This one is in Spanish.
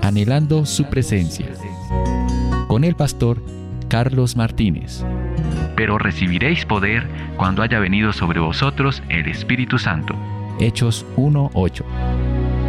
anhelando su presencia. Con el pastor Carlos Martínez. Pero recibiréis poder cuando haya venido sobre vosotros el Espíritu Santo. Hechos 1:8.